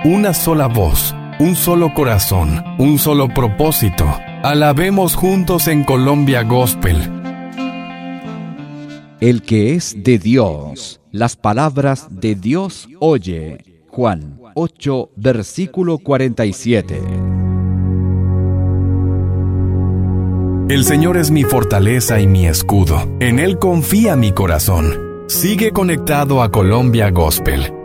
una sola voz, un solo corazón, un solo propósito. Alabemos juntos en Colombia Gospel. El que es de Dios, las palabras de Dios oye. Juan 8, versículo 47. El Señor es mi fortaleza y mi escudo. En Él confía mi corazón. Sigue conectado a Colombia Gospel.